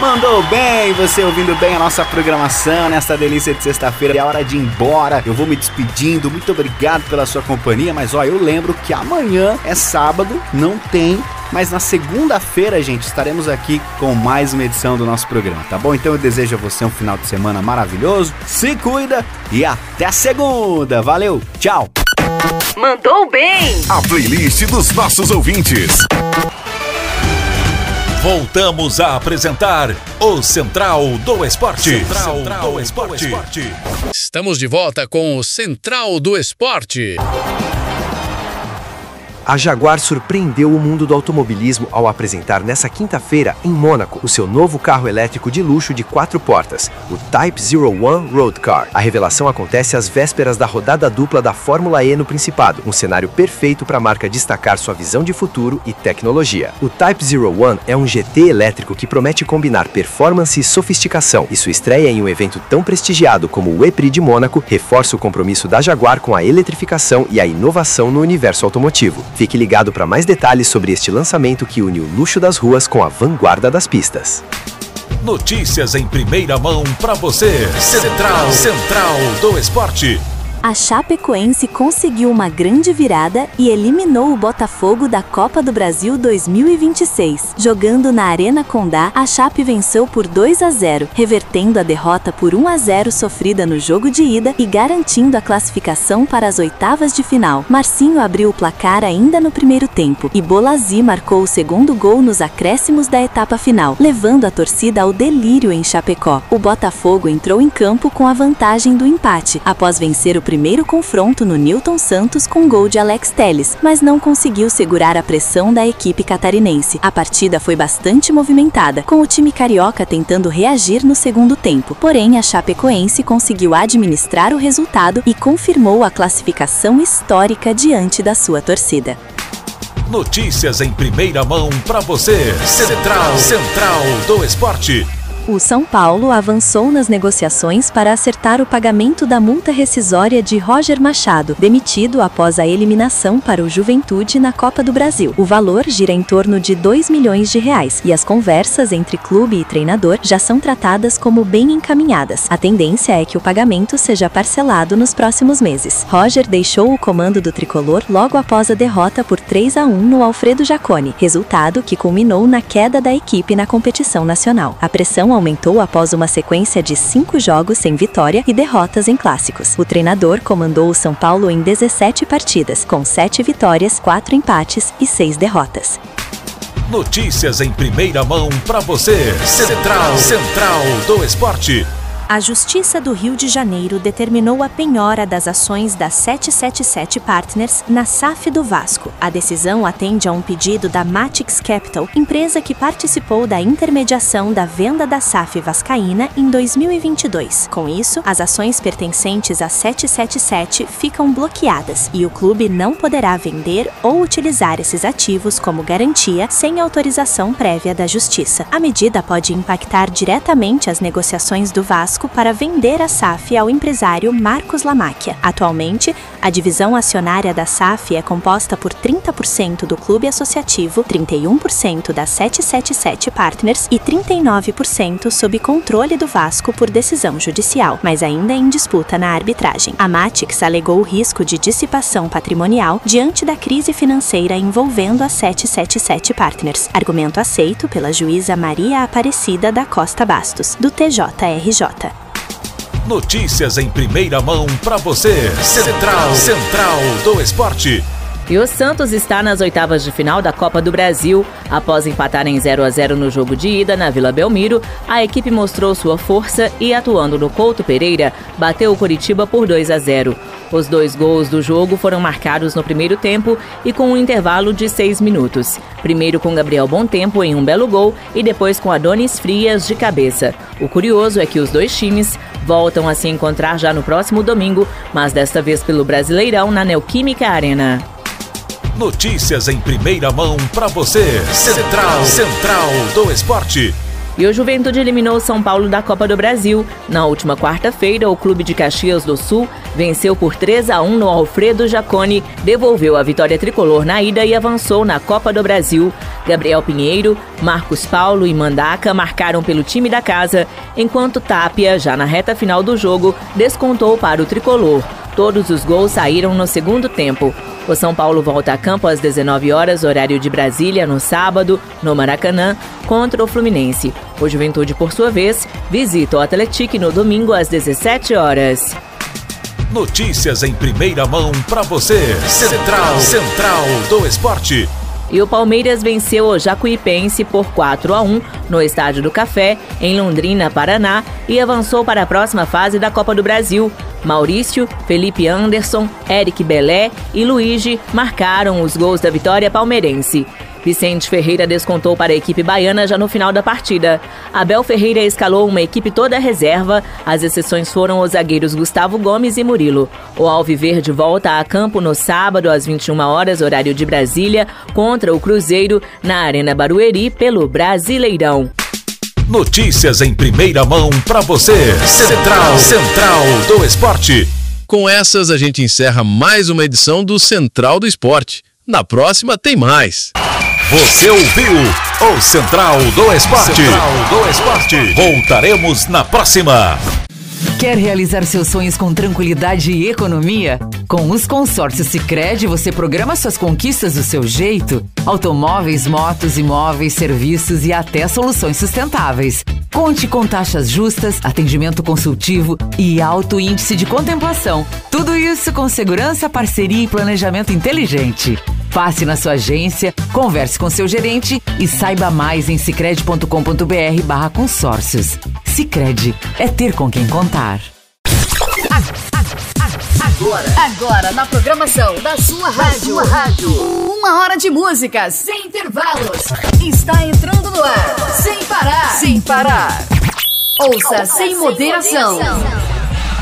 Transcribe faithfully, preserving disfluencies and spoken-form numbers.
Mandou bem, você ouvindo bem a nossa programação nessa delícia de sexta-feira. É hora de ir embora, eu vou me despedindo. Muito obrigado pela sua companhia, mas ó, eu lembro que amanhã é sábado, não tem, mas na segunda-feira, gente, estaremos aqui com mais uma edição do nosso programa, tá bom? Então eu desejo a você um final de semana maravilhoso, se cuida e até segunda. Valeu, tchau! Mandou bem! A playlist dos nossos ouvintes. Voltamos a apresentar o Central do Esporte. Central, Central do Esporte. Esporte. Estamos de volta com o Central do Esporte. A Jaguar surpreendeu o mundo do automobilismo ao apresentar nessa quinta-feira, em Mônaco, o seu novo carro elétrico de luxo de quatro portas, o Type zero one Road Car. A revelação acontece às vésperas da rodada dupla da Fórmula E no Principado, um cenário perfeito para a marca destacar sua visão de futuro e tecnologia. O Type zero one é um G T elétrico que promete combinar performance e sofisticação, e sua estreia em um evento tão prestigiado como o E-Prix de Mônaco reforça o compromisso da Jaguar com a eletrificação e a inovação no universo automotivo. Fique ligado para mais detalhes sobre este lançamento que une o luxo das ruas com a vanguarda das pistas. Notícias em primeira mão para você. Central, Central do Esporte. A Chapecoense conseguiu uma grande virada e eliminou o Botafogo da Copa do Brasil dois mil e vinte e seis. Jogando na Arena Condá, a Chape venceu por dois a zero, revertendo a derrota por um a zero sofrida no jogo de ida e garantindo a classificação para as oitavas de final. Marcinho abriu o placar ainda no primeiro tempo e Bolazzi marcou o segundo gol nos acréscimos da etapa final, levando a torcida ao delírio em Chapecó. O Botafogo entrou em campo com a vantagem do empate, após vencer o primeiro confronto no Newton Santos com gol de Alex Telles, mas não conseguiu segurar a pressão da equipe catarinense. A partida foi bastante movimentada, com o time carioca tentando reagir no segundo tempo. Porém, a Chapecoense conseguiu administrar o resultado e confirmou a classificação histórica diante da sua torcida. Notícias em primeira mão para você. Central, Central do Esporte. O São Paulo avançou nas negociações para acertar o pagamento da multa rescisória de Roger Machado, demitido após a eliminação para o Juventude na Copa do Brasil. O valor gira em torno de dois milhões de reais e as conversas entre clube e treinador já são tratadas como bem encaminhadas. A tendência é que o pagamento seja parcelado nos próximos meses. Roger deixou o comando do tricolor logo após a derrota por três a um no Alfredo Jaconi, resultado que culminou na queda da equipe na competição nacional. A pressão aumentou após uma sequência de cinco jogos sem vitória e derrotas em clássicos. O treinador comandou o São Paulo em dezessete partidas, com sete vitórias, quatro empates e seis derrotas. Notícias em primeira mão para você. Central, Central do Esporte. A Justiça do Rio de Janeiro determinou a penhora das ações da setecentos e setenta e sete Partners na S A F do Vasco. A decisão atende a um pedido da Matix Capital, empresa que participou da intermediação da venda da S A F vascaína em dois mil e vinte e dois. Com isso, as ações pertencentes à setecentos e setenta e sete ficam bloqueadas e o clube não poderá vender ou utilizar esses ativos como garantia sem autorização prévia da Justiça. A medida pode impactar diretamente as negociações do Vasco para vender a S A F ao empresário Marcos Lamacchia. Atualmente, a divisão acionária da S A F é composta por trinta por cento do clube associativo, trinta e um por cento da setecentos e setenta e sete Partners e trinta e nove por cento sob controle do Vasco por decisão judicial, mas ainda em disputa na arbitragem. A Matix alegou o risco de dissipação patrimonial diante da crise financeira envolvendo a setecentos e setenta e sete Partners, argumento aceito pela juíza Maria Aparecida da Costa Bastos, do T J R J. Notícias em primeira mão para você. Central, Central do Esporte. E o Santos está nas oitavas de final da Copa do Brasil. Após empatar em zero a zero no jogo de ida na Vila Belmiro, a equipe mostrou sua força e, atuando no Couto Pereira, bateu o Coritiba por dois a zero. Os dois gols do jogo foram marcados no primeiro tempo e com um intervalo de seis minutos. Primeiro com Gabriel Bontempo em um belo gol e depois com Adonis Frias de cabeça. O curioso é que os dois times voltam a se encontrar já no próximo domingo, mas desta vez pelo Brasileirão na Neoquímica Arena. Notícias em primeira mão para você. Central, Central do Esporte. E o Juventude eliminou o São Paulo da Copa do Brasil. Na última quarta-feira, o clube de Caxias do Sul venceu por três a um no Alfredo Jaconi, devolveu a vitória tricolor na ida e avançou na Copa do Brasil. Gabriel Pinheiro, Marcos Paulo e Mandaca marcaram pelo time da casa, enquanto Tapia, já na reta final do jogo, descontou para o tricolor. Todos os gols saíram no segundo tempo. O São Paulo volta a campo às dezenove horas, horário de Brasília, no sábado, no Maracanã, contra o Fluminense. O Juventude, por sua vez, visita o Atlético no domingo às dezessete horas. Notícias em primeira mão para você. Central, Central do Esporte. E o Palmeiras venceu o Jacuipense por quatro a um no Estádio do Café, em Londrina, Paraná, e avançou para a próxima fase da Copa do Brasil. Maurício, Felipe Anderson, Eric Belé e Luigi marcaram os gols da vitória palmeirense. Vicente Ferreira descontou para a equipe baiana já no final da partida. Abel Ferreira escalou uma equipe toda reserva, as exceções foram os zagueiros Gustavo Gomes e Murilo. O Alviverde volta a campo no sábado às vinte e uma horas, horário de Brasília, contra o Cruzeiro, na Arena Barueri, pelo Brasileirão. Notícias em primeira mão para você. Central, Central do Esporte. Com essas, a gente encerra mais uma edição do Central do Esporte. Na próxima tem mais. Você ouviu o Central do Esporte. Central do Esporte. Voltaremos na próxima. Quer realizar seus sonhos com tranquilidade e economia? Com os consórcios Sicredi, você programa suas conquistas do seu jeito. Automóveis, motos, imóveis, serviços e até soluções sustentáveis. Conte com taxas justas, atendimento consultivo e alto índice de contemplação. Tudo isso com segurança, parceria e planejamento inteligente. Passe na sua agência, converse com seu gerente e saiba mais em sicredi ponto com ponto br barra consórcios. Sicredi, é ter com quem contar. Agora, agora na programação da sua rádio. Da sua rádio. Uma hora de música sem intervalos. Está entrando no ar, sem parar. Sem parar. Ouça sem moderação.